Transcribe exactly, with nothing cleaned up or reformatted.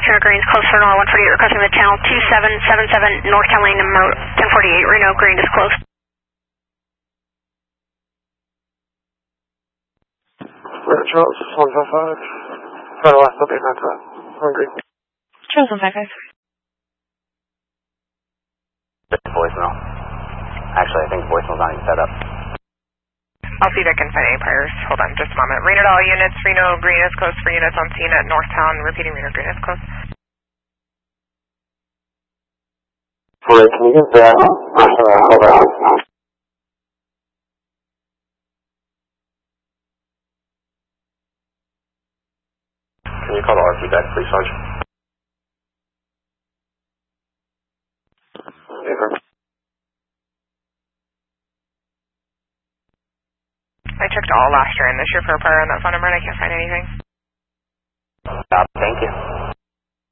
Reno Green is closed for North one forty-eight, requesting the channel two seven seven seven North Carolina number ten forty-eight, Reno Green is closed. Charles, one five five. Federal last update, nine five. One green. Charles, one five five. Voicemail. Actually, I think voicemail's not even set up. I'll see if I can find any priors. Hold on just a moment. Reno to all units. Reno Green is close for units on scene at Northtown. Repeating, Reno Green is close. Wait, can you get that? Uh, hold on. Can you call the R P back, please, Sergeant? Yeah. I checked all last year and this year for a prior on that phone number and I can't find anything.